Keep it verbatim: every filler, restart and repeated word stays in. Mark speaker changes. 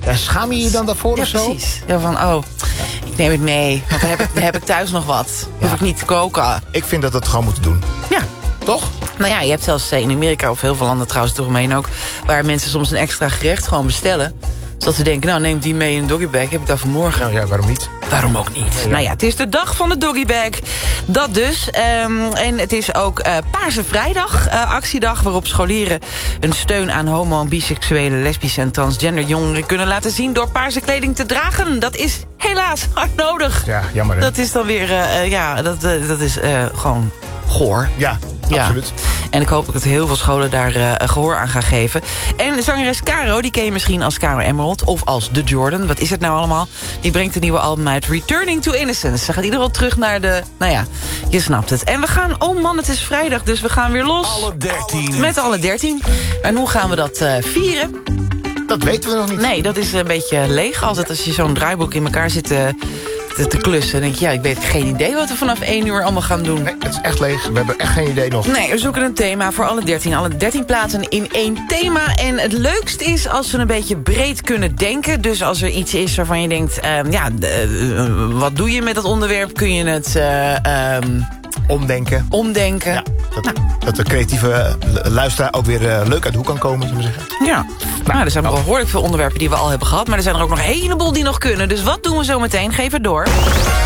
Speaker 1: Ja, schaam je je dan daarvoor
Speaker 2: Ja,
Speaker 1: of zo?
Speaker 2: precies. Ja, van, oh, ik neem het mee. Want dan heb ik, dan heb ik thuis nog wat. Hoef
Speaker 1: Ja.
Speaker 2: ik niet te koken.
Speaker 1: Ik vind dat we het gewoon moeten doen.
Speaker 2: Ja.
Speaker 1: Toch?
Speaker 2: Nou ja, je hebt zelfs in Amerika of heel veel landen trouwens eromheen ook, waar mensen soms een extra gerecht gewoon bestellen. Zodat ze denken, nou neem die mee in een doggybag, heb ik dat vanmorgen.
Speaker 1: Nou ja, waarom niet?
Speaker 2: Waarom ook niet?
Speaker 1: Ja, ja.
Speaker 2: Nou ja, het is de dag van de doggybag. Dat dus. Um, en het is ook uh, Paarse Vrijdag, uh, actiedag, waarop scholieren een steun aan homo- en biseksuele, lesbische en transgender jongeren kunnen laten zien door paarse kleding te dragen. Dat is helaas hard nodig.
Speaker 1: Ja, jammer hè?
Speaker 2: Dat is dan weer, uh, uh, ja, dat, uh, dat is uh, gewoon goor.
Speaker 1: Ja,
Speaker 2: Ja.
Speaker 1: absoluut.
Speaker 2: En ik hoop dat heel veel scholen daar uh, gehoor aan gaan geven. En zangeres Caro, die ken je misschien als Caro Emerald of als The Jordan. Wat is het nou allemaal? Die brengt een nieuwe album uit, Returning to Innocence. Ze gaat ieder geval terug naar de, nou ja, je snapt het. En we gaan, oh man, het is vrijdag, dus we gaan weer los.
Speaker 3: Alle dertien.
Speaker 2: Met alle dertien. En hoe gaan we dat uh, vieren?
Speaker 1: Dat weten we nog niet.
Speaker 2: Nee, dat is een beetje leeg. Altijd als je zo'n draaiboek in elkaar zit uh, te, te klussen. Dan denk je, ja, ik weet geen idee wat we vanaf één uur allemaal gaan doen.
Speaker 1: Nee, het is echt leeg. We hebben echt geen idee nog.
Speaker 2: Nee, we zoeken een thema voor alle dertien. Alle dertien plaatsen in één thema. En het leukst is als we een beetje breed kunnen denken. Dus als er iets is waarvan je denkt, um, ja, uh, wat doe je met dat onderwerp? Kun je het uh, um,
Speaker 1: Omdenken.
Speaker 2: omdenken?
Speaker 1: Ja, dat, dat de creatieve luisteraar ook weer uh, leuk uit de hoek kan komen, zullen we zeggen.
Speaker 2: Ja. Nou, er zijn nog behoorlijk veel onderwerpen die we al hebben gehad. Maar er zijn er ook nog een heleboel die nog kunnen. Dus wat doen we zo meteen? Geef het door.